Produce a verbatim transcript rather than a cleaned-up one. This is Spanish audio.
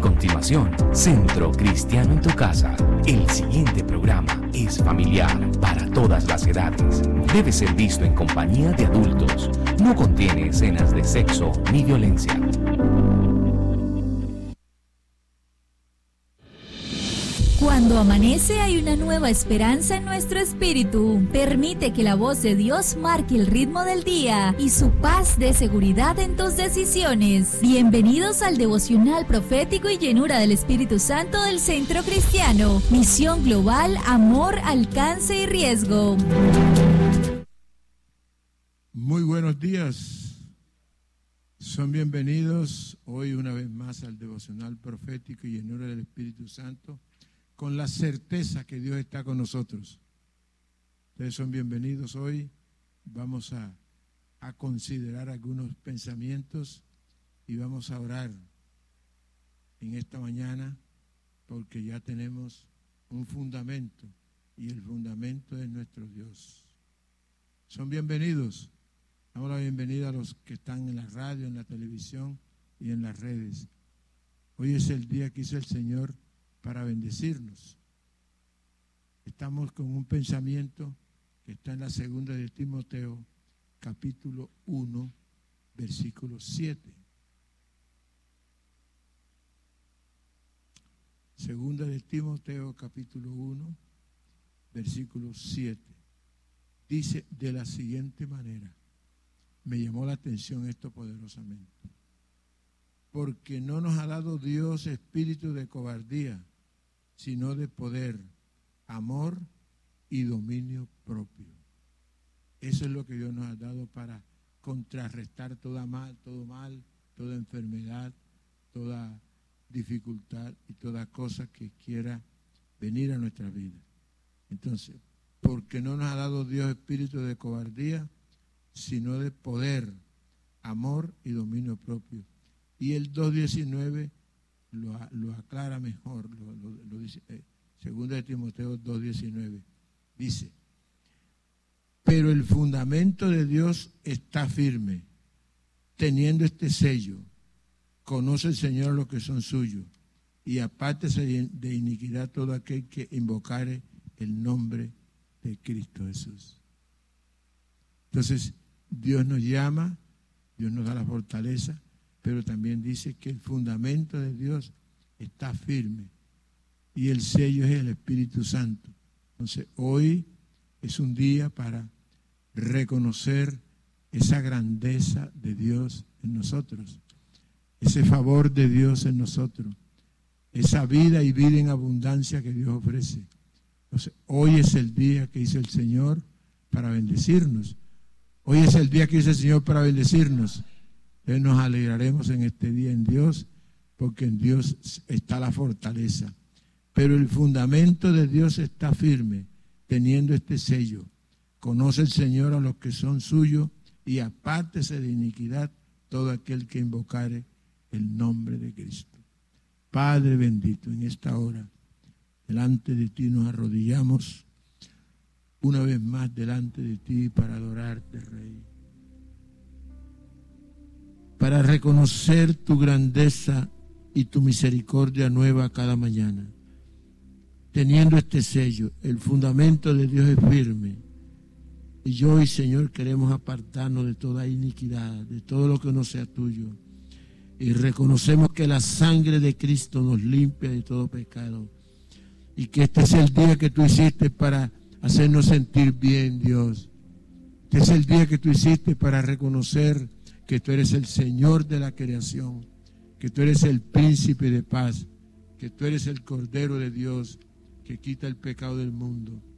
continuación, Centro Cristiano en tu Casa. El siguiente programa es familiar para todas las edades. Debe ser visto en compañía de adultos. No contiene escenas de sexo ni violencia. Cuando amanece hay una nueva esperanza en nuestro espíritu. Permite que la voz de Dios marque el ritmo del día y su paz dé seguridad en tus decisiones. Bienvenidos al devocional profético y llenura del Espíritu Santo del Centro Cristiano. Misión global, amor, alcance y riesgo. Muy buenos días. Son bienvenidos hoy una vez más al devocional profético y llenura del Espíritu Santo, con la certeza que Dios está con nosotros. Ustedes son bienvenidos hoy. Vamos a, a considerar algunos pensamientos y vamos a orar en esta mañana porque ya tenemos un fundamento y el fundamento es nuestro Dios. Son bienvenidos. Damos la bienvenida a los que están en la radio, en la televisión y en las redes. Hoy es el día que hizo el Señor para bendecirnos. Estamos con un pensamiento que está en la segunda de Timoteo, capítulo uno, versículo siete. Segunda de Timoteo, capítulo uno, versículo siete. Dice de la siguiente manera, me llamó la atención esto poderosamente. Porque no nos ha dado Dios espíritu de cobardía, sino de poder, amor y dominio propio. Eso es lo que Dios nos ha dado para contrarrestar toda mal, todo mal, toda enfermedad, toda dificultad y toda cosa que quiera venir a nuestra vida. Entonces, porque no nos ha dado Dios espíritu de cobardía, sino de poder, amor y dominio propio. Y el dos diecinueve lo, lo aclara mejor, lo, lo, lo dice, eh, segunda de Timoteo dos diecinueve, dice, pero el fundamento de Dios está firme, teniendo este sello, conoce el Señor los que son suyos, y apártese de iniquidad todo aquel que invocare el nombre de Cristo Jesús. Entonces, Dios nos llama, Dios nos da la fortaleza, pero también dice que el fundamento de Dios está firme y el sello es el Espíritu Santo. Entonces, hoy es un día para reconocer esa grandeza de Dios en nosotros, ese favor de Dios en nosotros, esa vida y vida en abundancia que Dios ofrece. Entonces, hoy es el día que hizo el Señor para bendecirnos. Hoy es el día que hizo el Señor para bendecirnos. Entonces nos alegraremos en este día en Dios, porque en Dios está la fortaleza. Pero el fundamento de Dios está firme, teniendo este sello. Conoce el Señor a los que son suyos y apártese de iniquidad todo aquel que invocare el nombre de Cristo. Padre bendito, en esta hora, delante de ti nos arrodillamos una vez más delante de ti para adorarte, Rey. Para reconocer tu grandeza y tu misericordia nueva cada mañana. Teniendo este sello, el fundamento de Dios es firme. Y hoy, Señor, queremos apartarnos de toda iniquidad, de todo lo que no sea tuyo. Y reconocemos que la sangre de Cristo nos limpia de todo pecado. Y que este es el día que tú hiciste para hacernos sentir bien, Dios. Este es el día que tú hiciste para reconocer que tú eres el Señor de la creación, que tú eres el príncipe de paz, que tú eres el Cordero de Dios que quita el pecado del mundo.